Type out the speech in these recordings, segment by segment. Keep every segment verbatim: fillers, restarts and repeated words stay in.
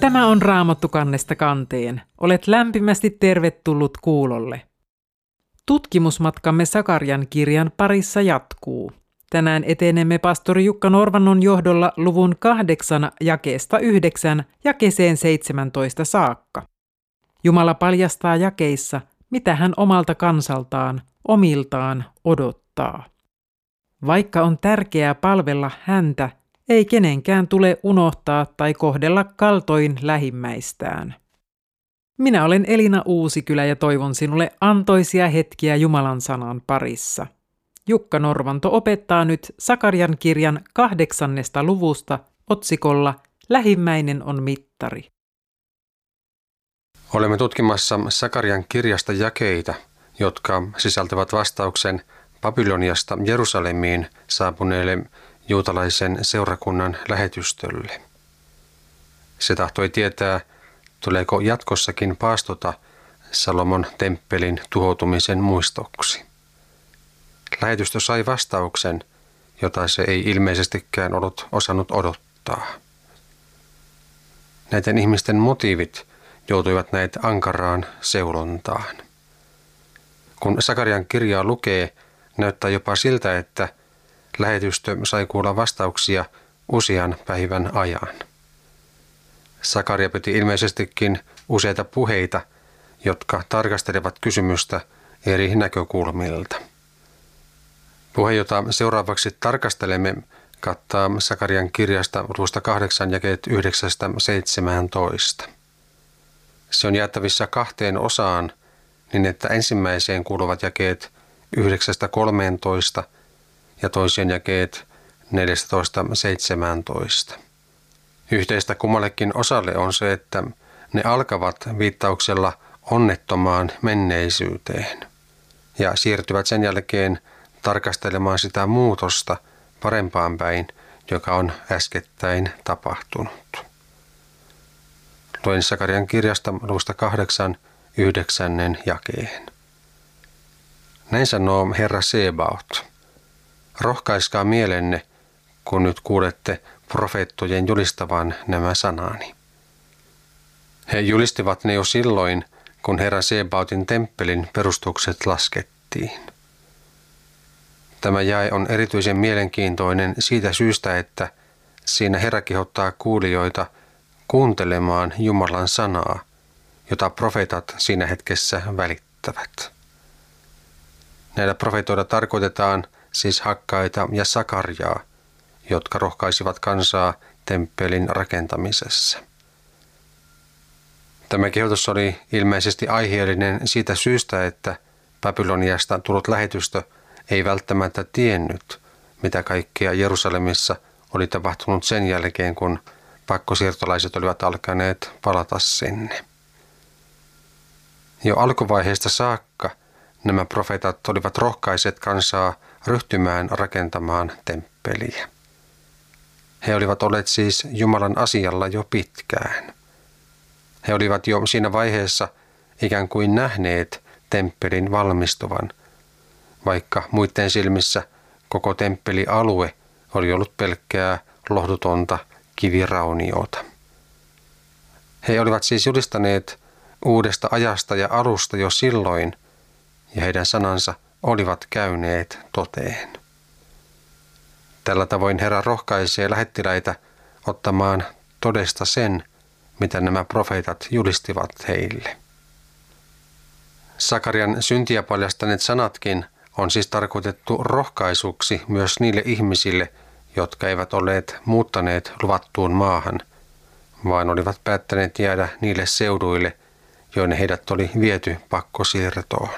Tämä on Raamattu kannesta kanteen. Olet lämpimästi tervetullut kuulolle. Tutkimusmatkamme Sakarian kirjan parissa jatkuu. Tänään etenemme pastori Jukka Norvannon johdolla luvun kahdeksan jakeesta yhdeksän jakeeseen seitsemäntoista saakka. Jumala paljastaa jakeissa, mitä hän omalta kansaltaan, omiltaan odottaa. Vaikka on tärkeää palvella häntä, ei kenenkään tule unohtaa tai kohdella kaltoin lähimmäistään. Minä olen Elina Uusikylä ja toivon sinulle antoisia hetkiä Jumalan sanan parissa. Jukka Norvanto opettaa nyt Sakarian kirjan kahdeksannesta luvusta otsikolla Lähimmäinen on mittari. Olemme tutkimassa Sakarian kirjasta jakeita, jotka sisältävät vastauksen Babyloniasta Jerusalemiin saapuneelle juutalaisen seurakunnan lähetystölle. Se tahtoi tietää, tuleeko jatkossakin paastota Salomon temppelin tuhoutumisen muistoksi. Lähetystö sai vastauksen, jota se ei ilmeisestikään ollut osannut odottaa. Näiden ihmisten motiivit joutuivat näitä ankaraan seulontaan. Kun Sakarian kirjaa lukee, näyttää jopa siltä, että lähetystö sai kuulla vastauksia usean päivän ajan. Sakaria piti ilmeisestikin useita puheita, jotka tarkastelevat kysymystä eri näkökulmilta. Puhe, jota seuraavaksi tarkastelemme, kattaa Sakarian kirjasta luvusta kahdeksan jakeet yhdeksästä seitsemääntoista. Se on jaettavissa kahteen osaan, niin että ensimmäiseen kuuluvat jakeet yhdeksästä kolmeentoista ja toiseen jakeet neljätoista seitsemääntoista. Yhteistä kummallekin osalle on se, että ne alkavat viittauksella onnettomaan menneisyyteen ja siirtyvät sen jälkeen tarkastelemaan sitä muutosta parempaan päin, joka on äskettäin tapahtunut. Luen Sakarian kirjasta luvusta kahdeksan yhdeksännen jakeen. Näin sanoo Herra Sebaot. Rohkaiskaa mielenne, kun nyt kuulette profeettojen julistavan nämä sanani. He julistivat ne jo silloin, kun Herra Sebaotin temppelin perustukset laskettiin. Tämä jae on erityisen mielenkiintoinen siitä syystä, että siinä Herra kehottaa kuulijoita kuuntelemaan Jumalan sanaa, jota profeetat siinä hetkessä välittävät. Näillä profeetoilla tarkoitetaan siis Hakkaita ja Sakariaa, jotka rohkaisivat kansaa temppelin rakentamisessa. Tämä kehotus oli ilmeisesti aiheellinen siitä syystä, että Babyloniasta tullut lähetystö ei välttämättä tiennyt, mitä kaikkea Jerusalemissa oli tapahtunut sen jälkeen, kun pakkosiirtolaiset olivat alkaneet palata sinne. Jo alkuvaiheesta saakka nämä profeetat olivat rohkaiset kansaa ryhtymään rakentamaan temppeliä. He olivat olleet siis Jumalan asialla jo pitkään. He olivat jo siinä vaiheessa ikään kuin nähneet temppelin valmistuvan, vaikka muiden silmissä koko temppelialue oli ollut pelkkää lohdutonta kivirauniota. He olivat siis julistaneet uudesta ajasta ja alusta jo silloin, ja heidän sanansa olivat käyneet toteen. Tällä tavoin Herra rohkaisee lähettiläitä ottamaan todesta sen, mitä nämä profeetat julistivat heille. Sakarian syntiä paljastaneet sanatkin on siis tarkoitettu rohkaisuksi myös niille ihmisille, jotka eivät olleet muuttaneet luvattuun maahan, vaan olivat päättäneet jäädä niille seuduille, joille heidät oli viety pakkosiirtoon.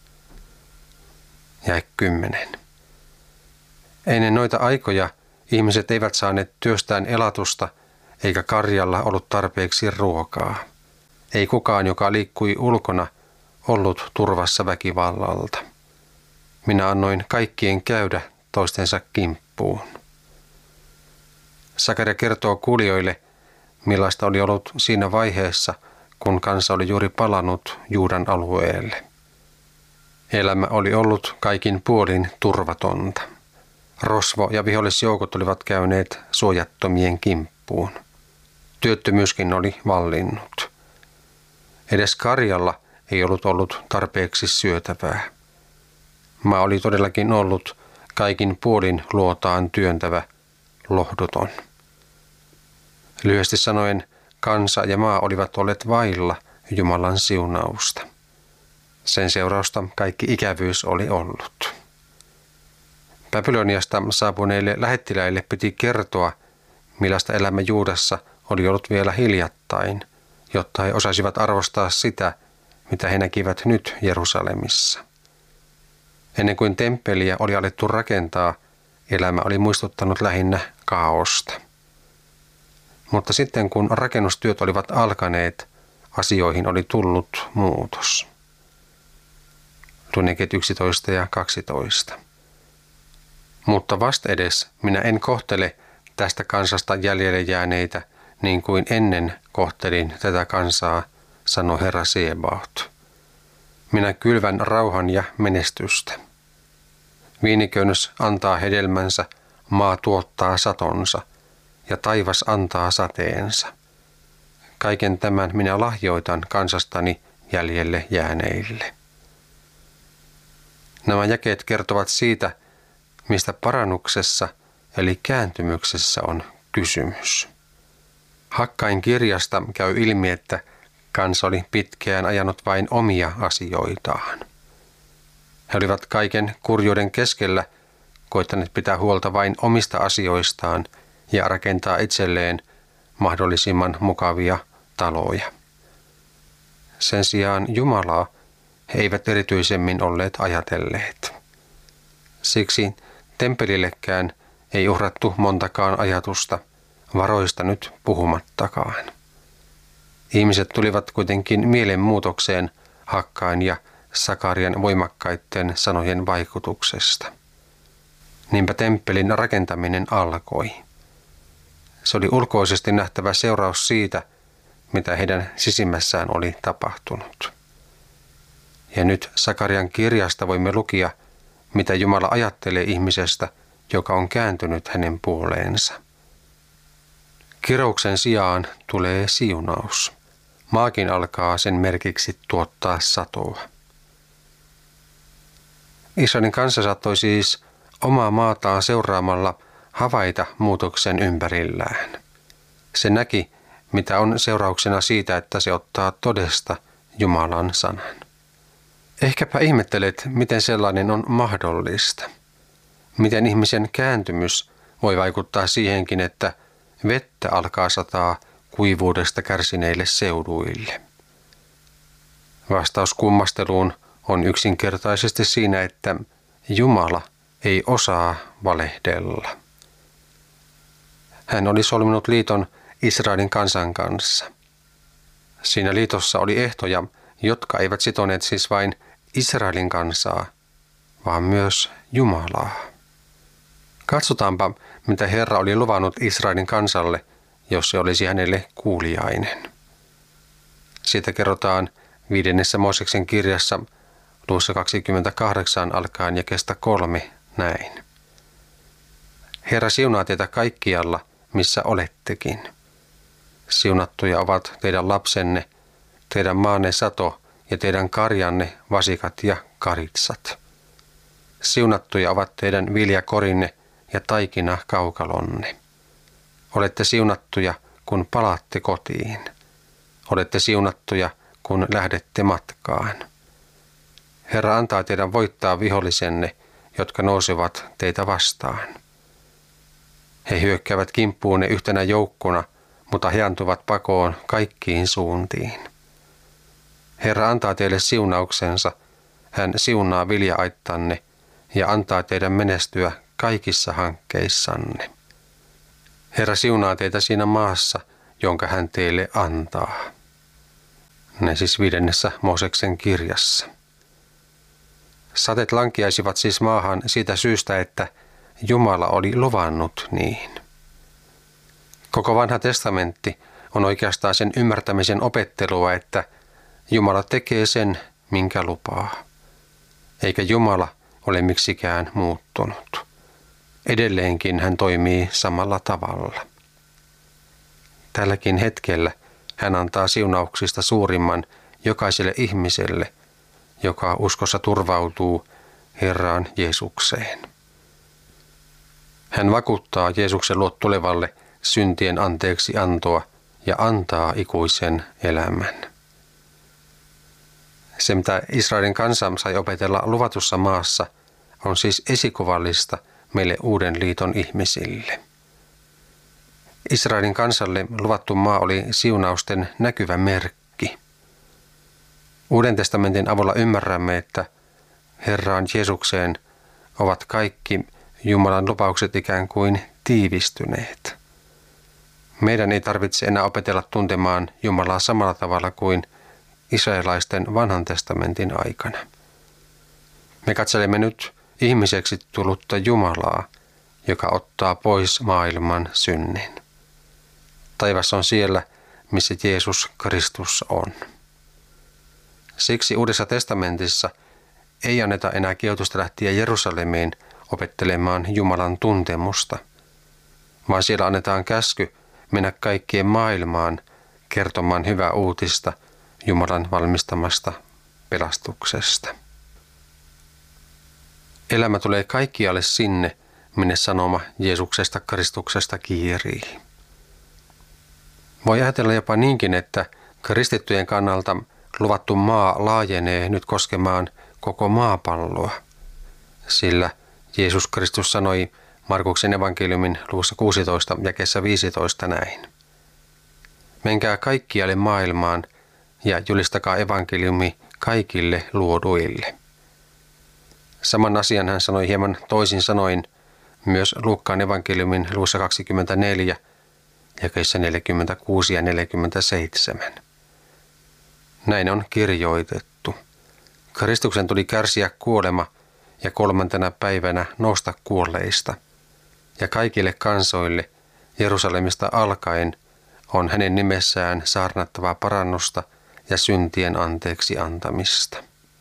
Jae kymmenen. Ennen noita aikoja ihmiset eivät saaneet työstään elatusta, eikä karjalla ollut tarpeeksi ruokaa. Ei kukaan, joka liikkui ulkona, ollut turvassa väkivallalta. Minä annoin kaikkien käydä toistensa kimppuun. Sakaria kertoo kuulijoille, millaista oli ollut siinä vaiheessa, kun kansa oli juuri palannut Juudan alueelle. Elämä oli ollut kaikin puolin turvatonta. Rosvo- ja vihollisjoukot olivat käyneet suojattomien kimppuun. Työttömyyskin oli vallinnut. Edes karjalla ei ollut ollut tarpeeksi syötävää. Maa oli todellakin ollut kaikin puolin luotaan työntävä, lohduton. Lyhyesti sanoen, kansa ja maa olivat olleet vailla Jumalan siunausta. Sen seurausta kaikki ikävyys oli ollut. Babyloniasta saapuneille lähettiläille piti kertoa, millaista elämä Juudassa oli ollut vielä hiljattain, jotta he osasivat arvostaa sitä, mitä he näkivät nyt Jerusalemissa. Ennen kuin temppeliä oli alettu rakentaa, elämä oli muistuttanut lähinnä kaaosta. Mutta sitten kun rakennustyöt olivat alkaneet, asioihin oli tullut muutos. Lunneket yksitoista ja kaksitoista. Mutta vastedes minä en kohtele tästä kansasta jäljelle jääneitä niin kuin ennen kohtelin tätä kansaa, sanoi Herra Sebaot. Minä kylvän rauhan ja menestystä. Viiniköynnös antaa hedelmänsä, maa tuottaa satonsa ja taivas antaa sateensa. Kaiken tämän minä lahjoitan kansastani jäljelle jääneille. Nämä jakeet kertovat siitä, mistä parannuksessa eli kääntymyksessä on kysymys. Hakkain kirjasta käy ilmi, että kansa oli pitkään ajanut vain omia asioitaan. He olivat kaiken kurjuuden keskellä koittaneet pitää huolta vain omista asioistaan ja rakentaa itselleen mahdollisimman mukavia taloja. Sen sijaan Jumalaa he eivät erityisemmin olleet ajatelleet. Siksi temppelillekään ei uhrattu montakaan ajatusta, varoista nyt puhumattakaan. Ihmiset tulivat kuitenkin mielenmuutokseen Hakkain ja Sakarian voimakkaiden sanojen vaikutuksesta. Niinpä temppelin rakentaminen alkoi. Se oli ulkoisesti nähtävä seuraus siitä, mitä heidän sisimmässään oli tapahtunut. Ja nyt Sakarian kirjasta voimme lukea, mitä Jumala ajattelee ihmisestä, joka on kääntynyt hänen puoleensa. Kirouksen sijaan tulee siunaus. Maakin alkaa sen merkiksi tuottaa satoa. Israelin kansa saattoi siis omaa maataan seuraamalla havaita muutoksen ympärillään. Se näki, mitä on seurauksena siitä, että se ottaa todesta Jumalan sanan. Ehkäpä ihmettelet, miten sellainen on mahdollista. Miten ihmisen kääntymys voi vaikuttaa siihenkin, että vettä alkaa sataa kuivuudesta kärsineille seuduille. Vastaus kummasteluun on yksinkertaisesti siinä, että Jumala ei osaa valehdella. Hän oli solminut liiton Israelin kansan kanssa. Siinä liitossa oli ehtoja, jotka eivät sitoneet siis vain Israelin kansaa, vaan myös Jumalaa. Katsotaanpa, mitä Herra oli luvannut Israelin kansalle, jos se olisi hänelle kuuliainen. Siitä kerrotaan viidennessä Mooseksen kirjassa luvussa kaksikymmentäkahdeksan alkaen jakeesta kolme näin. Herra siunaa teitä kaikkialla, missä olettekin. Siunattuja ovat teidän lapsenne, teidän maanne sato ja teidän karjanne, vasikat ja karitsat. Siunattuja ovat teidän viljakorinne ja taikina kaukalonne. Olette siunattuja, kun palaatte kotiin. Olette siunattuja, kun lähdette matkaan. Herra antaa teidän voittaa vihollisenne, jotka nousevat teitä vastaan. He hyökkäävät kimppuunne yhtenä joukkona, mutta he antuvat pakoon kaikkiin suuntiin. Herra antaa teille siunauksensa, hän siunaa vilja-aittanne ja antaa teidän menestyä kaikissa hankkeissanne. Herra siunaa teitä siinä maassa, jonka hän teille antaa. Ne siis viidennessä Mooseksen kirjassa. Sateet lankiaisivat siis maahan siitä syystä, että Jumala oli luvannut niin. Koko vanha testamentti on oikeastaan sen ymmärtämisen opettelua, että Jumala tekee sen, minkä lupaa. Eikä Jumala ole miksikään muuttunut. Edelleenkin hän toimii samalla tavalla. tälläkin hetkellä hän antaa siunauksista suurimman jokaiselle ihmiselle, joka uskossa turvautuu Herraan Jeesukseen. Hän vakuuttaa Jeesuksen luo tulevalle syntien anteeksi antoa ja antaa ikuisen elämän. Se, mitä Israelin kansa sai opetella luvatussa maassa, on siis esikuvallista meille uuden liiton ihmisille. Israelin kansalle luvattu maa oli siunausten näkyvä merkki. Uuden testamentin avulla ymmärrämme, että Herraan Jeesukseen ovat kaikki Jumalan lupaukset ikään kuin tiivistyneet. Meidän ei tarvitse enää opetella tuntemaan Jumalaa samalla tavalla kuin israelaisten vanhan testamentin aikana. Me katselemme nyt ihmiseksi tullutta Jumalaa, joka ottaa pois maailman synnin. Taivas on siellä, missä Jeesus Kristus on. Siksi Uudessa testamentissa ei anneta enää kehotusta lähteä Jerusalemiin opettelemaan Jumalan tuntemusta, vaan siellä annetaan käsky mennä kaikkien maailmaan kertomaan hyvää uutista Jumalan valmistamasta pelastuksesta. Elämä tulee kaikkialle sinne, minne sanoma Jeesuksesta Kristuksesta kiirii. Voi ajatella jopa niinkin, että kristittyjen kannalta luvattu maa laajenee nyt koskemaan koko maapalloa, sillä Jeesus Kristus sanoi Markuksen evankeliumin luvussa kuusitoista jakeessa viisitoista näin. Menkää kaikkialle maailmaan ja julistakaa evankeliumi kaikille luoduille. Saman asian hän sanoi hieman toisin sanoin myös Luukkaan evankeliumin luvussa kaksikymmentäneljä jakeissa neljäkymmentäkuusi ja neljäkymmentäseitsemän. Näin on kirjoitettu. Kristuksen tuli kärsiä kuolema ja kolmantena päivänä nousta kuolleista. Ja kaikille kansoille Jerusalemista alkaen on hänen nimessään saarnattavaa parannusta ja syntien anteeksi antamista.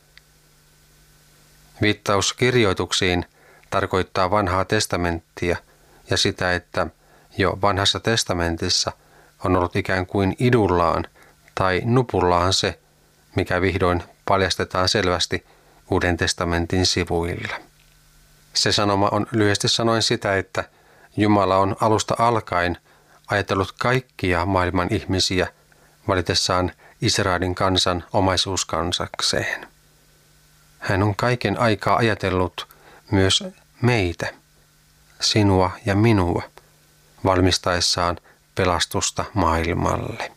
Viittaus kirjoituksiin tarkoittaa vanhaa testamenttia ja sitä, että jo vanhassa testamentissa on ollut ikään kuin idullaan tai nupullaan se, mikä vihdoin paljastetaan selvästi Uuden testamentin sivuilla. Se sanoma on lyhyesti sanoen sitä, että Jumala on alusta alkaen ajatellut kaikkia maailman ihmisiä valitessaan Israelin kansan omaisuuskansakseen. Hän on kaiken aikaa ajatellut myös meitä, sinua ja minua, valmistaessaan pelastusta maailmalle.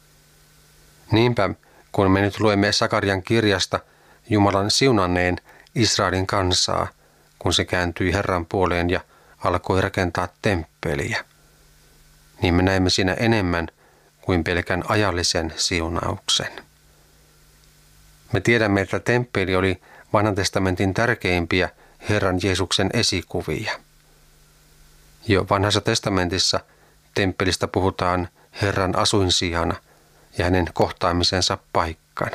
Niinpä, kun me nyt luemme Sakarian kirjasta Jumalan siunanneen Israelin kansaa, kun se kääntyi Herran puoleen ja alkoi rakentaa temppeliä, niin me näemme siinä enemmän kuin pelkän ajallisen siunauksen. Me tiedämme, että temppeli oli vanhan testamentin tärkeimpiä Herran Jeesuksen esikuvia. Jo vanhassa testamentissa temppelistä puhutaan Herran asuinsijana ja hänen kohtaamisensa paikkana.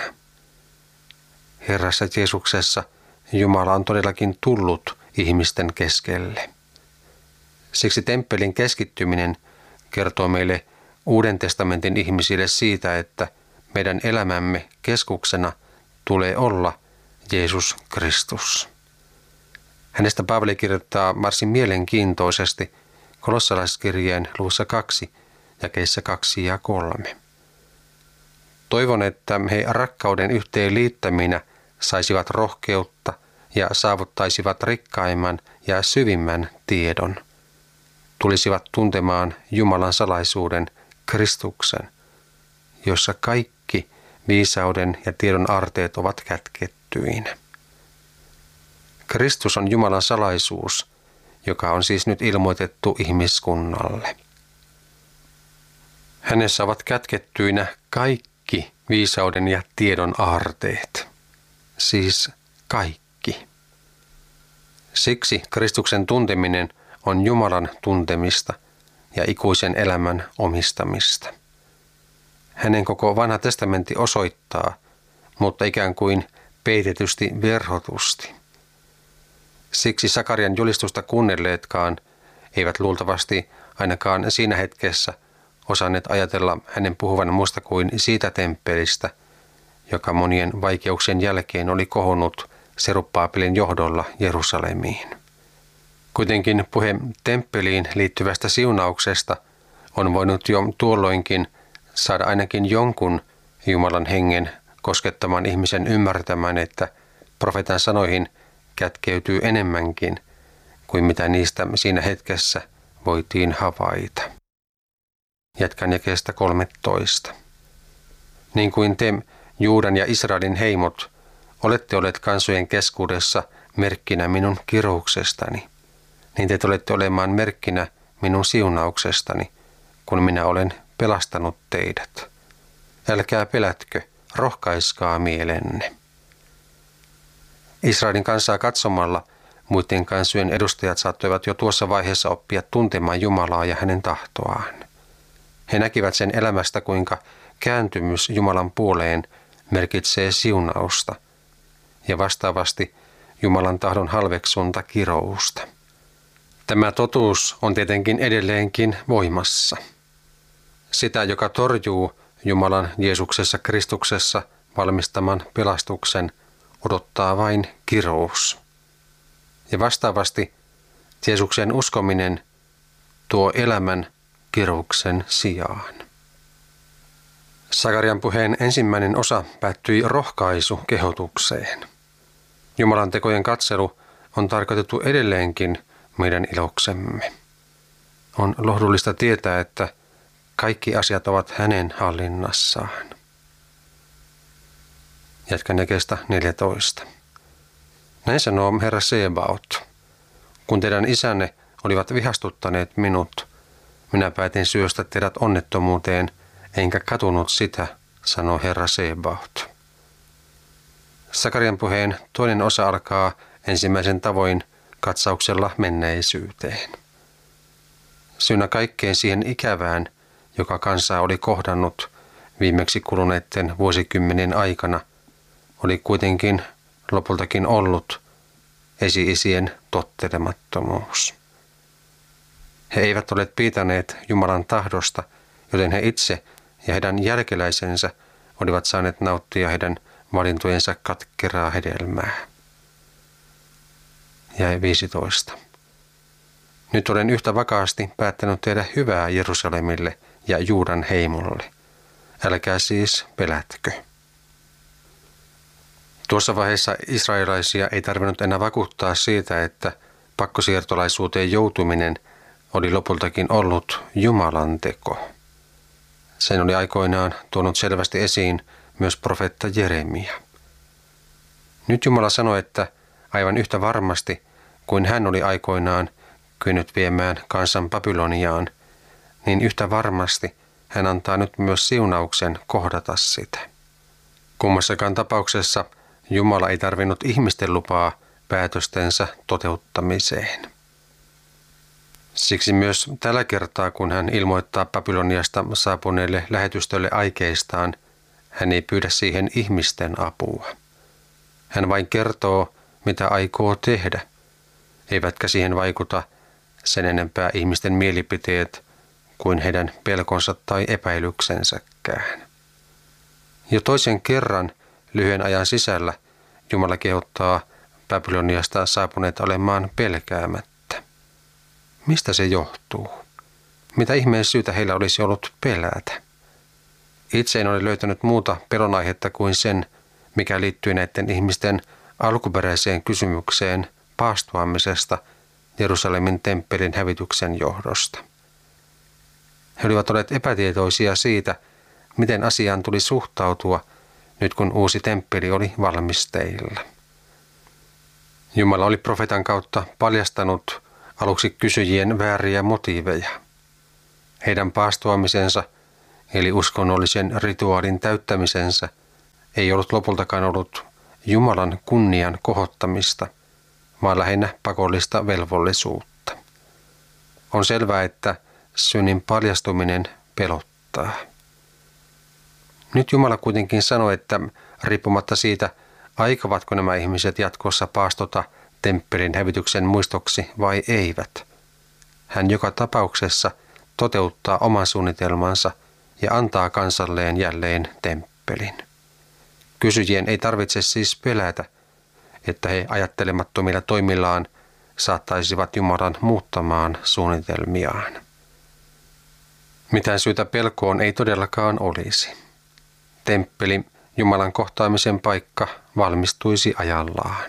Herrassa Jeesuksessa Jumala on todellakin tullut ihmisten keskelle. Siksi temppelin keskittyminen kertoo meille Uuden testamentin ihmisille siitä, että meidän elämämme keskuksena tulee olla Jeesus Kristus. Hänestä Paavali kirjoittaa varsin mielenkiintoisesti kolossalaiskirjeen luvussa kaksi, jakeissa kaksi ja kolme. Toivon, että he rakkauden yhteen liittäminä saisivat rohkeutta ja saavuttaisivat rikkaimman ja syvimmän tiedon. Tulisivat tuntemaan Jumalan salaisuuden Kristuksen, jossa kaikki viisauden ja tiedon aarteet ovat kätkettyinä. Kristus on Jumalan salaisuus, joka on siis nyt ilmoitettu ihmiskunnalle. Hänessä ovat kätkettyinä kaikki viisauden ja tiedon aarteet, siis kaikki. Siksi Kristuksen tunteminen on Jumalan tuntemista ja ikuisen elämän omistamista. Hänen koko vanha testamentti osoittaa, mutta ikään kuin peitetysti verhotusti. Siksi Sakarian julistusta kuunnelleetkaan eivät luultavasti ainakaan siinä hetkessä osanneet ajatella hänen puhuvan muusta kuin siitä temppelistä, joka monien vaikeuksien jälkeen oli kohonnut Serubbaabelin johdolla Jerusalemiin. Kuitenkin puhe temppeliin liittyvästä siunauksesta on voinut jo tuolloinkin saada ainakin jonkun Jumalan hengen koskettaman ihmisen ymmärtämään, että profeetan sanoihin kätkeytyy enemmänkin kuin mitä niistä siinä hetkessä voitiin havaita. Jatkan jakeesta kolmetoista. Niin kuin te, Juudan ja Israelin heimot, olette olleet kansojen keskuudessa merkkinä minun kirouksestani, niin te olette olemaan merkkinä minun siunauksestani, kun minä olen pelastanut teidät. Älkää pelätkö, rohkaiskaa mielenne. Israelin kansaa katsomalla muiden kansojen edustajat saattoivat jo tuossa vaiheessa oppia tuntemaan Jumalaa ja hänen tahtoaan. He näkivät sen elämästä, kuinka kääntymys Jumalan puoleen merkitsee siunausta ja vastaavasti Jumalan tahdon halveksunta kirousta. Tämä totuus on tietenkin edelleenkin voimassa. Sitä, joka torjuu Jumalan Jeesuksessa Kristuksessa valmistaman pelastuksen, odottaa vain kirous. Ja vastaavasti Jeesuksen uskominen tuo elämän kirouksen sijaan. Sakarian puheen ensimmäinen osa päättyi rohkaisukehotukseen. Jumalan tekojen katselu on tarkoitettu edelleenkin meidän iloksemme. On lohdullista tietää, että kaikki asiat ovat hänen hallinnassaan. Jatkan jakeesta neljätoista. Näin sanoo Herra Sebaot. Kun teidän isänne olivat vihastuttaneet minut, minä päätin syöstä teidät onnettomuuteen, enkä katunut sitä, sanoo Herra Sebaot. Sakarian puheen toinen osa alkaa ensimmäisen tavoin katsauksella menneisyyteen. Syynä kaikkeen siihen ikävään, joka kansaa oli kohdannut viimeksi kuluneiden vuosikymmenien aikana, oli kuitenkin lopultakin ollut esi-isien tottelemattomuus. He eivät ole piitaneet Jumalan tahdosta, joten he itse ja heidän jälkeläisensä olivat saaneet nauttia heidän valintojensa katkeraa hedelmää. Jäi viisitoista. Nyt olen yhtä vakaasti päättänyt tehdä hyvää Jerusalemille ja Juudan heimolle. Älkää siis pelätkö. Tuossa vaiheessa israelaisia ei tarvinnut enää vakuuttaa siitä, että pakkosiirtolaisuuteen joutuminen oli lopultakin ollut Jumalan teko. Sen oli aikoinaan tuonut selvästi esiin myös profeetta Jeremia. Nyt Jumala sanoi, että aivan yhtä varmasti kuin hän oli aikoinaan kyennyt viemään kansan Babyloniaan, niin yhtä varmasti hän antaa nyt myös siunauksen kohdata sitä. Kummassakaan tapauksessa Jumala ei tarvinnut ihmisten lupaa päätöstensä toteuttamiseen. Siksi myös tällä kertaa, kun hän ilmoittaa Babyloniasta saapuneelle lähetystölle aikeistaan, hän ei pyydä siihen ihmisten apua. Hän vain kertoo, mitä aikoo tehdä, eivätkä siihen vaikuta sen enempää ihmisten mielipiteet kuin heidän pelkonsa tai epäilyksensäkään. Jo toisen kerran lyhyen ajan sisällä Jumala kehottaa Babyloniasta saapuneet olemaan pelkäämättä. Mistä se johtuu? Mitä ihmeen syytä heillä olisi ollut pelätä? Itse en ole löytänyt muuta pelonaihetta kuin sen, mikä liittyy näiden ihmisten alkuperäiseen kysymykseen paastoamisesta Jerusalemin temppelin hävityksen johdosta. He olivat olleet epätietoisia siitä, miten asiaan tuli suhtautua nyt kun uusi temppeli oli valmisteilla. Jumala oli profeetan kautta paljastanut aluksi kysyjien vääriä motiiveja. Heidän paastoamisensa, eli uskonnollisen rituaalin täyttämisensä, ei ollut lopultakaan ollut Jumalan kunnian kohottamista, vaan lähinnä pakollista velvollisuutta. On selvää, että synnin paljastuminen pelottaa. Nyt Jumala kuitenkin sanoi, että riippumatta siitä, aikovatko nämä ihmiset jatkossa paastota temppelin hävityksen muistoksi vai eivät, hän joka tapauksessa toteuttaa oman suunnitelmansa ja antaa kansalleen jälleen temppelin. Kysyjien ei tarvitse siis pelätä, että he ajattelemattomilla toimillaan saattaisivat Jumalan muuttamaan suunnitelmiaan. Mitään syytä pelkoon ei todellakaan olisi. Temppeli, Jumalan kohtaamisen paikka, valmistuisi ajallaan.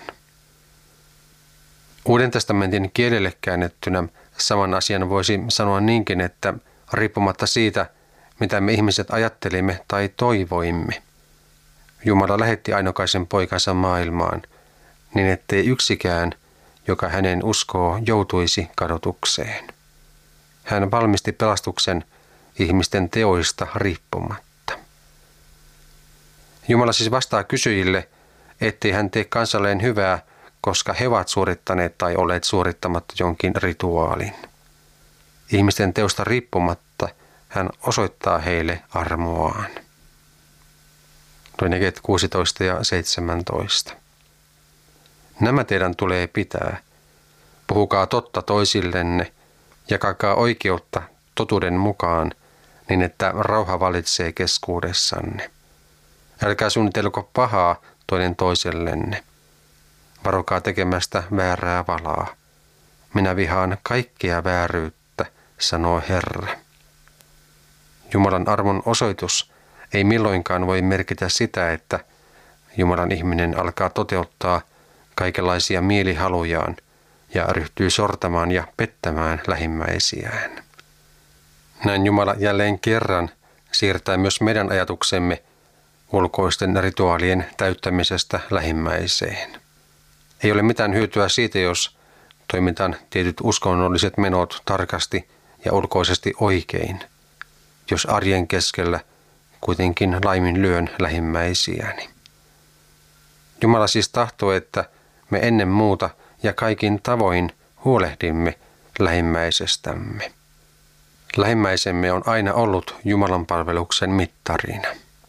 Uuden testamentin kielelle käännettynä saman asian voisi sanoa niinkin, että riippumatta siitä, mitä me ihmiset ajattelimme tai toivoimme, Jumala lähetti ainokaisen poikansa maailmaan, niin ettei yksikään, joka hänen uskoo, joutuisi kadotukseen. Hän valmisti pelastuksen ihmisten teoista riippumatta. Jumala siis vastaa kysyjille, ettei hän tee kansalleen hyvää, koska he ovat suorittaneet tai olleet suorittamatta jonkin rituaalin. Ihmisten teosta riippumatta hän osoittaa heille armoaan. Jakeet kuusitoista ja seitsemäntoista. Nämä teidän tulee pitää. Puhukaa totta toisillenne, jakakaa oikeutta totuuden mukaan, niin että rauha valitsee keskuudessanne. Älkää suunnitelko pahaa toinen toisellenne. Varokaa tekemästä väärää valaa. Minä vihaan kaikkea vääryyttä, sanoo Herra. Jumalan armon osoitus ei milloinkaan voi merkitä sitä, että Jumalan ihminen alkaa toteuttaa kaikenlaisia mielihalujaan ja ryhtyy sortamaan ja pettämään lähimmäisiään. Näin Jumala jälleen kerran siirtää myös meidän ajatuksemme ulkoisten rituaalien täyttämisestä lähimmäiseen. Ei ole mitään hyötyä siitä, jos toimitaan tietyt uskonnolliset menot tarkasti ja ulkoisesti oikein, jos arjen keskellä kuitenkin laiminlyön lähimmäisiäni. Jumala siis tahtoo, että me ennen muuta ja kaikin tavoin huolehdimme lähimmäisestämme. Lähimmäisemme on aina ollut Jumalan palveluksen mittarina.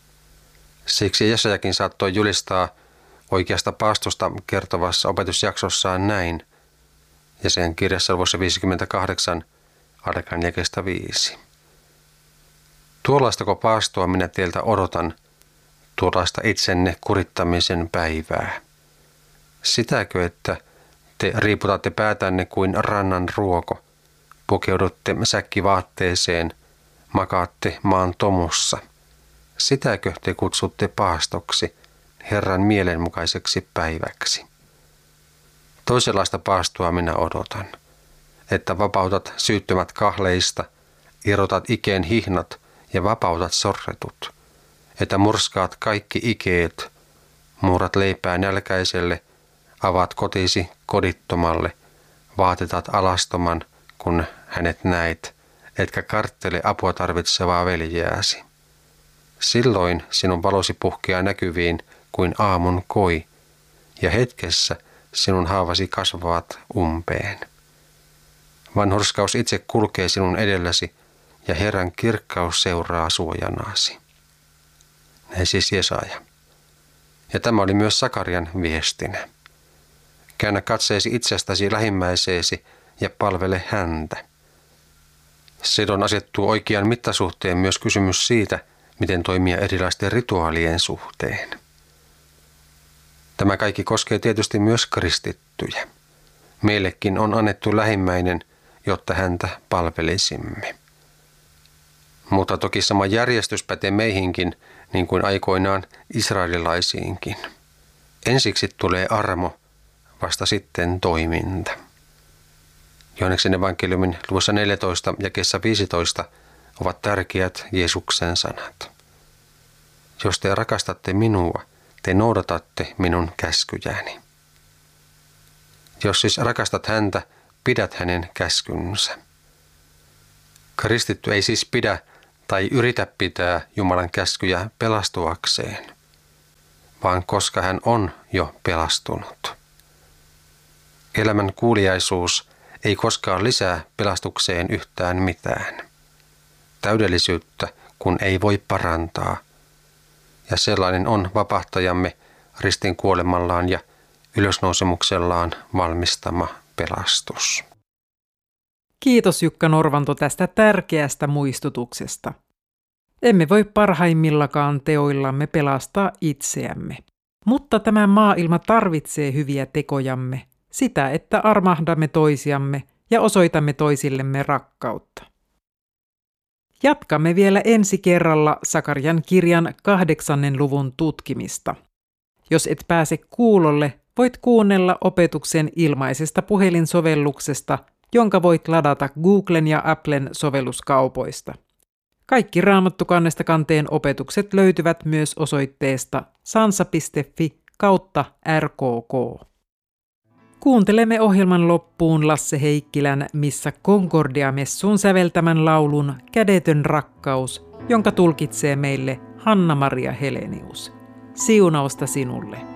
Siksi Jesajakin saattoi julistaa oikeasta paastosta kertovassa opetusjaksossaan näin, ja sen kirjassa luvussa viisikymmentäkahdeksan, alkaen jakeesta viisi. Tuollaistako paastoa minä teiltä odotan, tuollaista itsenne kurittamisen päivää? Sitäkö, että te riiputatte päätänne kuin rannan ruoko, pukeudutte säkkivaatteeseen, makaatte maan tomussa? Sitäkö te kutsutte paastoksi, Herran mielenmukaiseksi päiväksi? Toisenlaista paastoa minä odotan, että vapautat syyttömät kahleista, irrotat ikeen hihnat ja vapautat sorretut, että murskaat kaikki ikeet, muurat leipää nälkäiselle, avaat kotisi kodittomalle, vaatetat alastoman, kun hänet näet, etkä karttele apua tarvitsevaa veljeäsi. Silloin sinun valosi puhkeaa näkyviin kuin aamun koi, ja hetkessä sinun haavasi kasvavat umpeen. Vanhurskaus itse kulkee sinun edelläsi, ja Herran kirkkaus seuraa suojanaasi. Näin siis Jesaja. Ja tämä oli myös Sakarian viestinä. Käännä katseesi itsestäsi lähimmäiseesi ja palvele häntä. Silloin asettuu oikean mittasuhteen myös kysymys siitä, miten toimia erilaisten rituaalien suhteen. Tämä kaikki koskee tietysti myös kristittyjä. Meillekin on annettu lähimmäinen, jotta häntä palvelisimme. Mutta toki sama järjestys pätee meihinkin, niin kuin aikoinaan israelilaisiinkin. Ensiksi tulee armo, vasta sitten toiminta. Johanneksen evankeliumin luvussa neljätoista ja jakeessa viisitoista ovat tärkeät Jeesuksen sanat. Jos te rakastatte minua, te noudatatte minun käskyjäni. Jos siis rakastat häntä, pidät hänen käskynsä. Kristitty ei siis pidä tai yritä pitää Jumalan käskyjä pelastuakseen, vaan koska hän on jo pelastunut. Elämän kuuliaisuus ei koskaan lisää pelastukseen yhtään mitään. Täydellisyyttä kun ei voi parantaa, ja sellainen on vapahtajamme ristin kuolemallaan ja ylösnousemuksellaan valmistama pelastus. Kiitos Jukka Norvanto tästä tärkeästä muistutuksesta. Emme voi parhaimmillakaan teoillamme pelastaa itseämme. Mutta tämä maailma tarvitsee hyviä tekojamme, sitä, että armahdamme toisiamme ja osoitamme toisillemme rakkautta. Jatkamme vielä ensi kerralla Sakarian kirjan kahdeksannen luvun tutkimista. Jos et pääse kuulolle, voit kuunnella opetuksen ilmaisesta puhelinsovelluksesta, jonka voit ladata Googlen ja Applen sovelluskaupoista. Kaikki Raamattukannesta kanteen opetukset löytyvät myös osoitteesta sansa piste fi kautta R K K. Kuuntelemme ohjelman loppuun Lasse Heikkilän Missä Concordia-messuun säveltämän laulun Kädetön rakkaus, jonka tulkitsee meille Hanna-Maria Helenius. Siunausta sinulle.